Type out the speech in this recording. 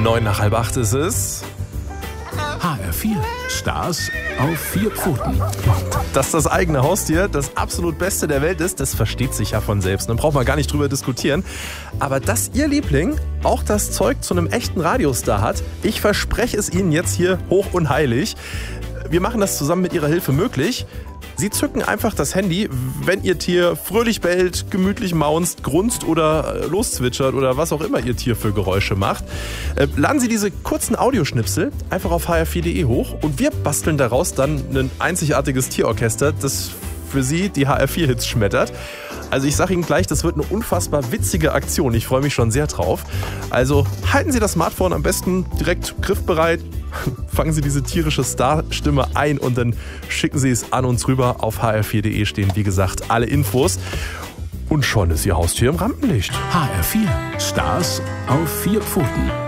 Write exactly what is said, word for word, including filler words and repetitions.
Neun nach halb acht ist es. H R vier. Stars auf vier Pfoten. Dass das eigene Haustier das absolut Beste der Welt ist, das versteht sich ja von selbst. Dann braucht man gar nicht drüber diskutieren. Aber dass Ihr Liebling auch das Zeug zu einem echten Radiostar hat, ich verspreche es Ihnen jetzt hier hoch und heilig. Wir machen das zusammen mit Ihrer Hilfe möglich. Sie zücken einfach das Handy, wenn Ihr Tier fröhlich bellt, gemütlich maunzt, grunzt oder loszwitschert oder was auch immer Ihr Tier für Geräusche macht. Äh, laden Sie diese kurzen Audioschnipsel einfach auf h r vier punkt d e hoch und wir basteln daraus dann ein einzigartiges Tierorchester, das für Sie die H R vier Hits schmettert. Also ich sage Ihnen gleich, das wird eine unfassbar witzige Aktion. Ich freue mich schon sehr drauf. Also halten Sie das Smartphone am besten direkt griffbereit, fangen Sie diese tierische Starstimme ein und dann schicken Sie es an uns rüber. Auf h r vier punkt d e stehen, wie gesagt, alle Infos. Und schon ist Ihr Haustier im Rampenlicht. H R vier. Stars auf vier Pfoten.